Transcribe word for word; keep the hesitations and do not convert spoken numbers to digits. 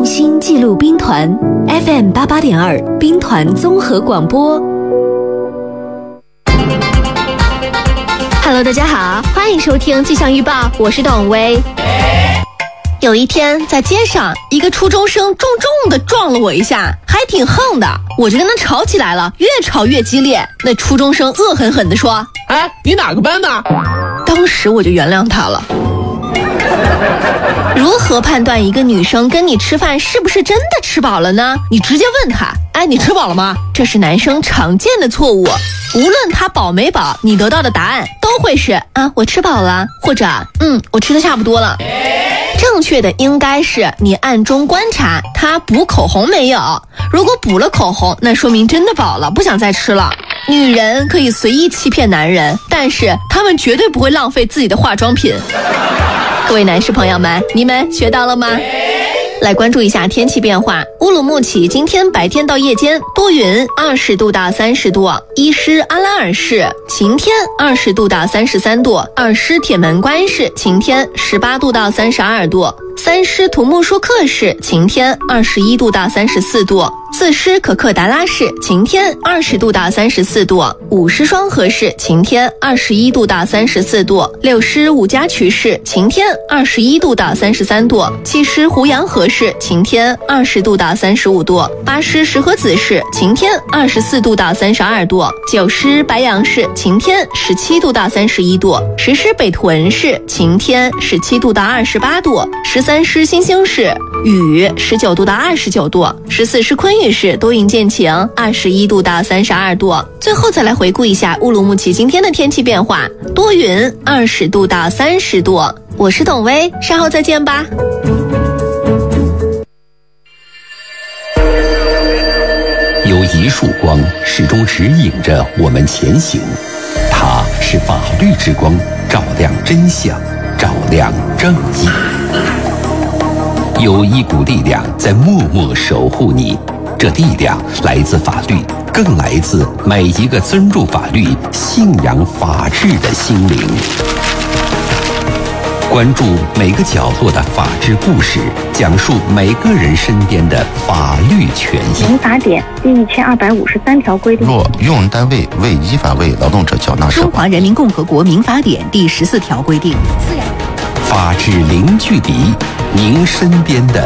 心记录兵团 F M 八八点二兵团综合广播。Hello， 大家好，欢迎收听气象预报，我是董薇。有一天在街上，一个初中生重重的撞了我一下，还挺横的，我就跟他吵起来了，越吵越激烈。那初中生恶狠狠地说：“ 哎，你哪个班的？” 当时我就原谅他了。如何判断一个女生跟你吃饭是不是真的吃饱了呢？你直接问她：“哎，你吃饱了吗？”这是男生常见的错误。无论他饱没饱，你得到的答案都会是啊，我吃饱了，或者嗯，我吃的差不多了。正确的应该是你暗中观察他补口红没有，如果补了口红，那说明真的饱了，不想再吃了。女人可以随意欺骗男人，但是她们绝对不会浪费自己的化妆品。各位男士朋友们，你们学到了吗？来关注一下天气变化。乌鲁木齐今天白天到夜间多云，二十度到三十度；伊施阿拉尔市晴天，二十度到三十三度；二施铁门关市晴天，十八度到三十二度；三施图木舒克市晴天，二十一度到三十四度；四施可克达拉市晴天，二十度到三十四度；五施双河市晴天，二十一度到三十四度；六施五家渠市晴天，二十一度到三十三度；七施胡杨河市晴天，二十度到三十五度；八施石河子市晴天，二十四度到三十二度；九施白杨市晴天，十七度到三十一度；十施北屯市晴天，十七度到二十八度；十三施新兴市雨，十九度到二十九度；十四施昆玉市多云见晴，二十一度到三十二度。最后再来回顾一下乌鲁木齐今天的天气变化：多云，二十度到三十度。我是董薇，稍后再见吧。 有一束光始终指引着我们前行，它是法律之光，照亮真相，照亮正义。有一股力量在默默守护你，这力量来自法律，更来自每一个尊重法律、信仰法治的心灵。关注每个角落的法治故事，讲述每个人身边的法律权益。 民法典第一千二百五十三条规定， 若用人单位未依法为劳动者缴纳社中华人民共和国民法典第十四条规定， 法治零距离，您身边的